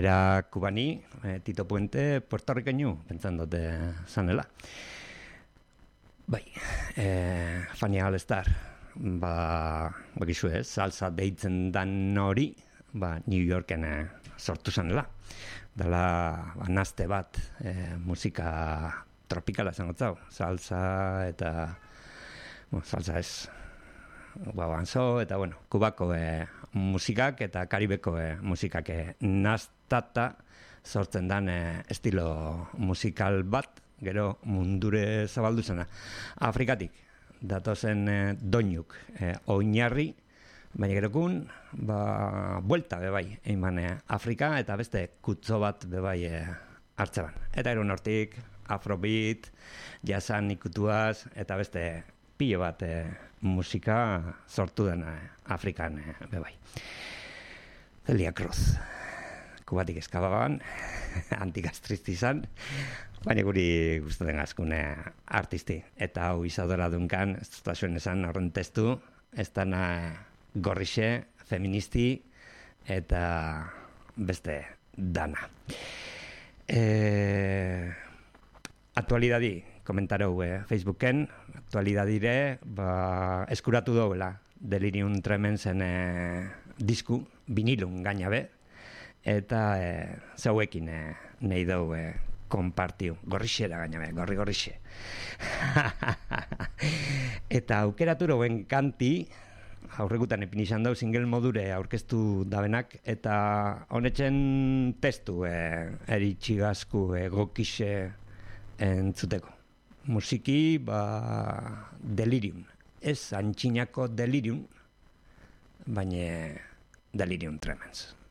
Era kubani, Tito Puente, puertorriqueño, pentsan dute zanela. Bai, Fania All-Star, bakizu ez, salsa deitzen dan hori, New Yorken sortu zanela. Dela, nazte bat, musika tropikala zangotzau, salsa eta, salsa ez, guabanzo, eta, kubako musikak eta karibeko musikak naztata sortzen dan estilo musikal bat, gero mundure zabaldu zena. Afrikatik, datozen doinuk oinarri, baina gerokun, buelta bebai, eiman Afrika, eta beste kutzo bat bebai hartzeban. Eta erun hortik, afrobeat, jazzan ikutuaz, eta beste pilo bat musika sortu dena Afrikan bebai. Celia Cruz, kubatik eskababan, antigastrizti izan, baina guri gustatzen askune artisti. Eta hau Isadora Duncan, ez da zuen esan horren testu, ez dana gorrixe, feministi, eta beste dana. Aktualidadi, komentarau Facebooken, aktualidadire, eskuratu doela Delirium Tremensen disku, vinilun gainabe, eta zauekin nahi dau konpartiu, gorrixera gainabe, gorrixe. Eta aukeratu roen kanti, aurregutan epin izan dau, single modure aurkeztu dabenak, eta honetzen testu eritxigazku gokixe entzuteko. Musiki, delirium. Ez antxinako delirium, baina delirium tremens.